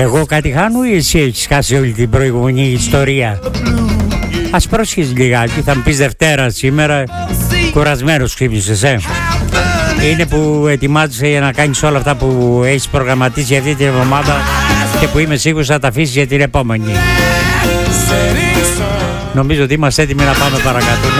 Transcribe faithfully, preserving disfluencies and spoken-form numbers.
Εγώ κάτι χάνω ή εσύ έχεις χάσει όλη την προηγούμενη ιστορία? Ας πρόσχεις λιγάκι, θα μου πεις Δευτέρα σήμερα, κουρασμένος ξύπνησες, ε. Είναι που ετοιμάζεσαι για να κάνεις όλα αυτά που έχεις προγραμματίσει για αυτή την εβδομάδα και που είμαι σίγουρος θα τα αφήσεις για την επόμενη. Νομίζω ότι είμαστε έτοιμοι να πάμε παρακάτω.